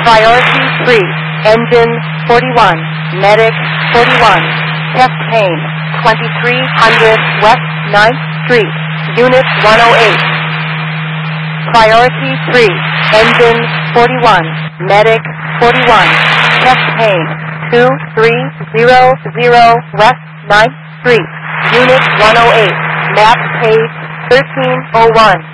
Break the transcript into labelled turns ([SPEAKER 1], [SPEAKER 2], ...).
[SPEAKER 1] Priority 3, Engine 41, Medic 41, Chest Pain 2300 West 9th Street, Unit 108. Priority 3, Engine 41, Medic 41, Chest Pain 2300 West 9th Street, Unit 108, map page 1301.